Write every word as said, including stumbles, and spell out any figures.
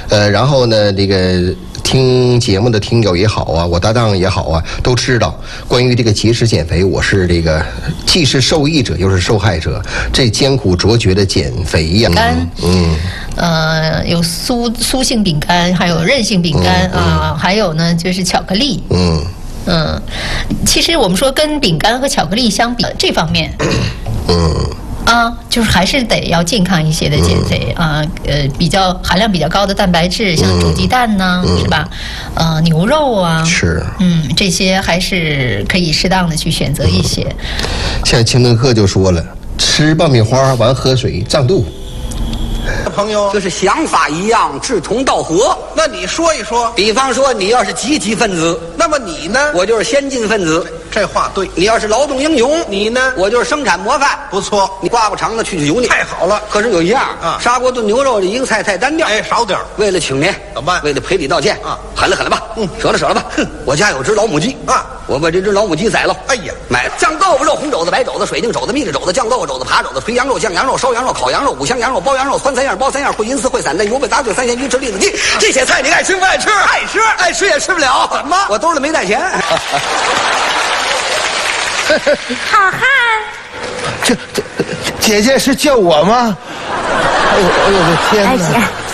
呃，然后呢，这个听节目的听友也好啊，我搭档也好啊，都知道关于这个节食减肥，我是这个既是受益者又是受害者。这艰苦卓绝的减肥呀， 干， 嗯， 呃，有酥酥性饼干，还有韧性饼干、嗯、啊、嗯，还有呢就是巧克力， 嗯嗯，其实我们说跟饼干和巧克力相比，这方面， 嗯。 啊，就是还是得要健康一些的减肥、嗯、啊，呃，比较含量比较高的蛋白质，像煮鸡蛋呢、嗯，是吧？呃，牛肉啊， 是， 嗯，这些还是可以适当的去选择一些。 嗯、像清顿客就说了，吃爆米花完喝水胀肚。 朋友， 就是想法一样，志同道合。 那你说一说， 比方说你要是积极分子， 那么你呢？ 我就是先进分子。 这话对。 你要是劳动英雄， 你呢？ 我就是生产模范。 不错， 你刮刮肠子去去油腻， 太好了。 可是有一样啊， 砂锅炖牛肉这一个菜太单调， 哎，少点为了请您怎么办？ 为了赔礼道歉啊， 狠了狠了吧，嗯，舍了舍了吧。哼，我家有只老母鸡啊， 我把这只老母鸡宰了。 哎呀， 买酱豆腐肉、红肘子、白肘子、水晶肘子、蜜制肘子、酱豆腐肘子、扒肘子、肥羊肉、酱羊肉、烧羊肉、烤羊肉、五香羊肉、包羊肉、酸三样、包三样、烩银丝、烩散蛋、油焖杂碎、三鲜鱼、吃栗子鸡。这些菜你爱吃不爱吃？ 爱吃， 爱吃也吃不了。 怎么？ 我兜里没带钱。 好汉， 这这姐姐是叫我吗？哎呦哎呦我的天哪！